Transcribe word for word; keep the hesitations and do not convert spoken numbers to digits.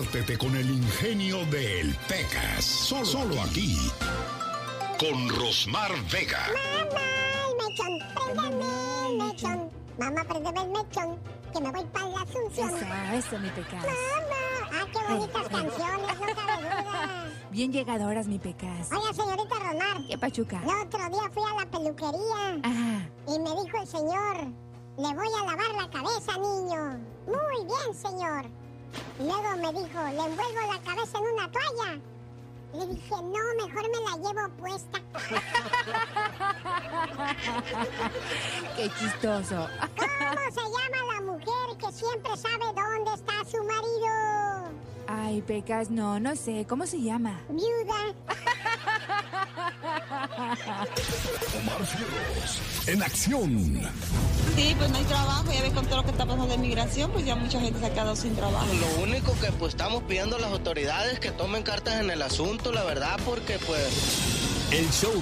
Diviértete con el ingenio de El Pecas. Solo, Solo aquí. Con Rosmar Vega. Mamá, el mechón, préndeme el mechón. Mamá, préndeme el mechón, que me voy para la Asunción. Eso, eso, mi Pecas. Mamá, ah, qué bonitas canciones, no cabe duda. Bien llegadoras, mi Pecas. Oiga, señorita Rosmar. ¿Qué pachuca? El otro día fui a la peluquería. Ajá. Y me dijo el señor, le voy a lavar la cabeza, niño. Muy bien, señor. Y luego me dijo, le envuelvo la cabeza en una toalla. Le dije, no, mejor me la llevo puesta. Qué chistoso. ¿Cómo se llama la mujer que siempre sabe dónde está su marido? Ay, Pecas, no, no sé. ¿Cómo se llama? Viuda. Omar Fierros, en acción. Sí, pues no hay trabajo, ya ves con todo lo que está pasando de migración, pues ya mucha gente se ha quedado sin trabajo. Lo único que pues estamos pidiendo a las autoridades que tomen cartas en el asunto, la verdad, porque pues... El show